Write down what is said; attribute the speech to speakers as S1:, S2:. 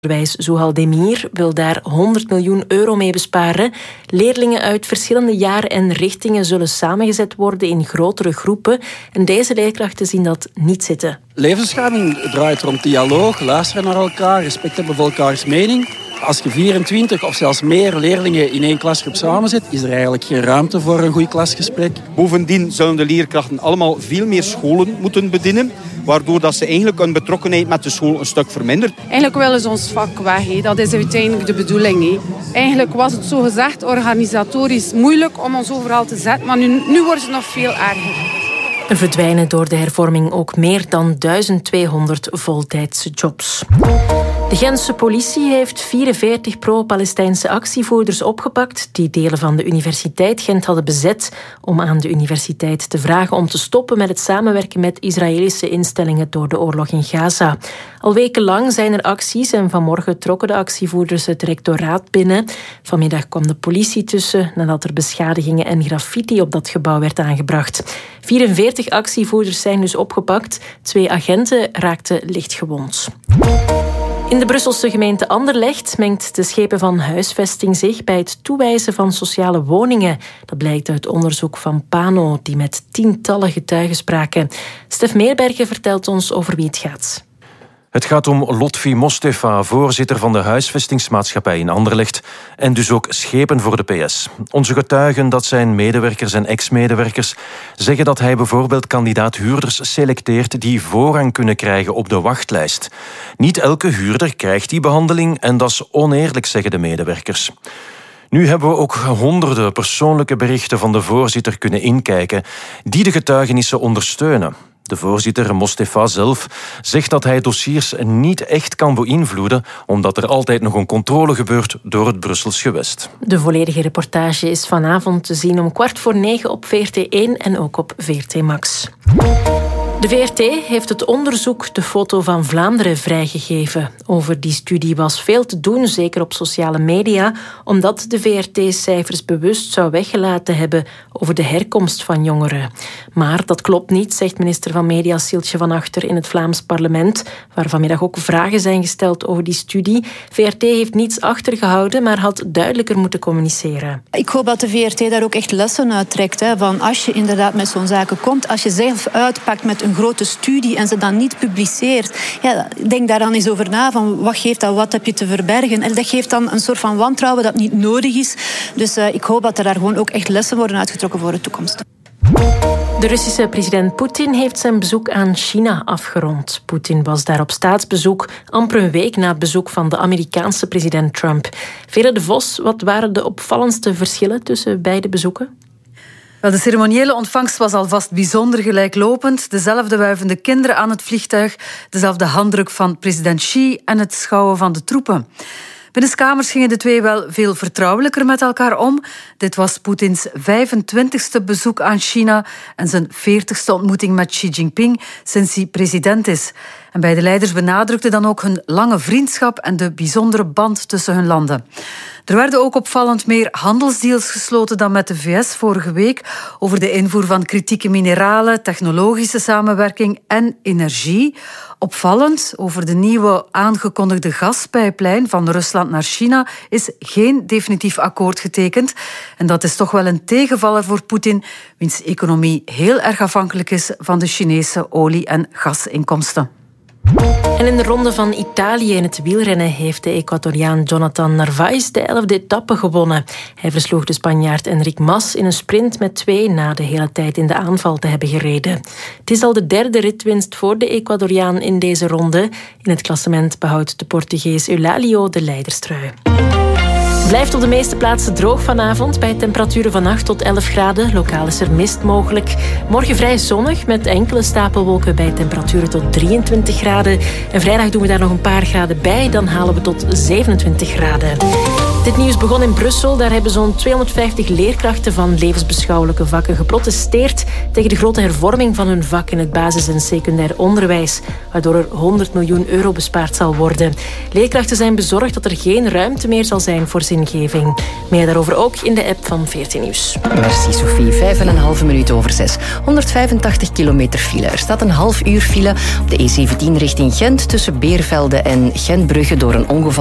S1: Onderwijs Zouhal Demir wil daar 100 miljoen euro mee besparen. Leerlingen uit verschillende jaren en richtingen zullen samengezet worden in grotere groepen. En deze leerkrachten zien dat niet zitten.
S2: Levensschading draait rond dialoog, luisteren naar elkaar, respect hebben voor elkaars mening. Als je 24 of zelfs meer leerlingen in één klasgroep samenzet, is er eigenlijk geen ruimte voor een goed klasgesprek.
S3: Bovendien zullen de leerkrachten allemaal veel meer scholen moeten bedienen, waardoor dat ze eigenlijk hun betrokkenheid met de school een stuk vermindert.
S4: Eigenlijk willen ze ons vak weg. Dat is uiteindelijk de bedoeling. Eigenlijk was het zo gezegd organisatorisch moeilijk om ons overal te zetten, maar nu wordt het nog veel erger.
S1: Er verdwijnen door de hervorming ook meer dan 1200 voltijdse jobs. De Gentse politie heeft 44 pro-Palestijnse actievoerders opgepakt die delen van de Universiteit Gent hadden bezet om aan de universiteit te vragen om te stoppen met het samenwerken met Israëlische instellingen door de oorlog in Gaza. Al wekenlang zijn er acties en vanmorgen trokken de actievoerders het rectoraat binnen. Vanmiddag kwam de politie tussen nadat er beschadigingen en graffiti op dat gebouw werd aangebracht. 44 actievoerders zijn dus opgepakt. 2 agenten raakten lichtgewond. In de Brusselse gemeente Anderlecht mengt de schepen van huisvesting zich bij het toewijzen van sociale woningen. Dat blijkt uit onderzoek van Pano, die met tientallen getuigen spraken. Stef Meerbergen vertelt ons over wie het gaat.
S5: Het gaat om Lotfi Mostefa, voorzitter van de huisvestingsmaatschappij in Anderlecht en dus ook schepen voor de PS. Onze getuigen, dat zijn medewerkers en ex-medewerkers, zeggen dat hij bijvoorbeeld kandidaat-huurders selecteert die voorrang kunnen krijgen op de wachtlijst. Niet elke huurder krijgt die behandeling en dat is oneerlijk, zeggen de medewerkers. Nu hebben we ook honderden persoonlijke berichten van de voorzitter kunnen inkijken die de getuigenissen ondersteunen. De voorzitter, Mostefa zelf, zegt dat hij dossiers niet echt kan beïnvloeden, omdat er altijd nog een controle gebeurt door het Brussels gewest.
S1: De volledige reportage is vanavond te zien om 9:15 op VRT1 en ook op VRT Max. De VRT heeft het onderzoek De Foto van Vlaanderen vrijgegeven. Over die studie was veel te doen, zeker op sociale media, omdat de VRT cijfers bewust zou weggelaten hebben over de herkomst van jongeren. Maar dat klopt niet, zegt minister van Media Sieltje van Achter in het Vlaams parlement, waar vanmiddag ook vragen zijn gesteld over die studie. VRT heeft niets achtergehouden, maar had duidelijker moeten communiceren.
S6: Ik hoop dat de VRT daar ook echt lessen uit trekt. Van als je inderdaad met zo'n zaken komt, als je zelf uitpakt met een grote studie en ze dan niet publiceert, denk daar dan eens over na van wat geeft dat, wat heb je te verbergen. En dat geeft dan een soort van wantrouwen dat niet nodig is. Dus ik hoop dat er daar gewoon ook echt lessen worden uitgetrokken voor de toekomst.
S1: De Russische president Poetin heeft zijn bezoek aan China afgerond. Poetin was daar op staatsbezoek, amper een week na het bezoek van de Amerikaanse president Trump. Vere de Vos, wat waren de opvallendste verschillen tussen beide bezoeken?
S7: Wel, de ceremoniële ontvangst was alvast bijzonder gelijklopend. Dezelfde wuivende kinderen aan het vliegtuig, dezelfde handdruk van president Xi en het schouwen van de troepen. Binnenskamers gingen de twee wel veel vertrouwelijker met elkaar om. Dit was Poetins 25e bezoek aan China en zijn 40e ontmoeting met Xi Jinping sinds hij president is. En beide leiders benadrukten dan ook hun lange vriendschap en de bijzondere band tussen hun landen. Er werden ook opvallend meer handelsdeals gesloten dan met de VS vorige week over de invoer van kritieke mineralen, technologische samenwerking en energie. Opvallend, over de nieuwe aangekondigde gaspijplijn van Rusland naar China is geen definitief akkoord getekend. En dat is toch wel een tegenvaller voor Poetin, wiens economie heel erg afhankelijk is van de Chinese olie- en gasinkomsten.
S1: En in de ronde van Italië in het wielrennen heeft de Ecuadoriaan Jonathan Narvaez de 11e etappe gewonnen. Hij versloeg de Spanjaard Enric Mas in een sprint met 2 na de hele tijd in de aanval te hebben gereden. Het is al de 3e ritwinst voor de Ecuadoriaan in deze ronde. In het klassement behoudt de Portugees Eulalio de leiderstrui. Het blijft op de meeste plaatsen droog vanavond bij temperaturen van 8 tot 11 graden. Lokaal is er mist mogelijk. Morgen vrij zonnig met enkele stapelwolken bij temperaturen tot 23 graden. En vrijdag doen we daar nog een paar graden bij. Dan halen we tot 27 graden. Dit nieuws begon in Brussel. Daar hebben zo'n 250 leerkrachten van levensbeschouwelijke vakken geprotesteerd tegen de grote hervorming van hun vak in het basis- en secundair onderwijs, waardoor er 100 miljoen euro bespaard zal worden. Leerkrachten zijn bezorgd dat er geen ruimte meer zal zijn voor zingeving. Meer daarover ook in de app van 14 Nieuws.
S8: Merci Sophie, 5,5 minuut over 6. 185 kilometer file. Er staat een half uur file op de E17 richting Gent tussen Beervelde en Gentbrugge door een ongeval.